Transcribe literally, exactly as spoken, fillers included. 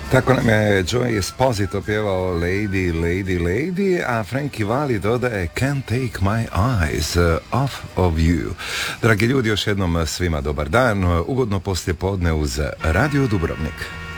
Tako nam je Joey Esposito pjevao Lady, Lady, Lady, a Frankie Valli dodaje Can't take my eyes off of you. Dragi ljudi, još jednom svima dobar dan, ugodno poslijepodne uz Radio Dubrovnik.